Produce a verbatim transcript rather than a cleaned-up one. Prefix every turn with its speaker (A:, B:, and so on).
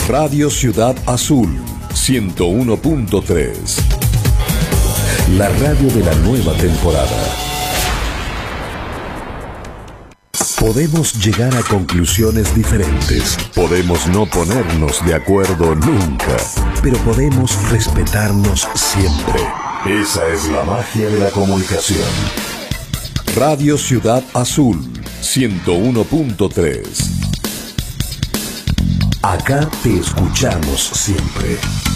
A: Radio Ciudad Azul, ciento uno punto tres. La radio de la nueva temporada. Podemos llegar a conclusiones diferentes, podemos no ponernos de acuerdo nunca, pero podemos respetarnos siempre. Esa es la magia de la comunicación. Radio Ciudad Azul, ciento uno punto tres. Acá te escuchamos siempre.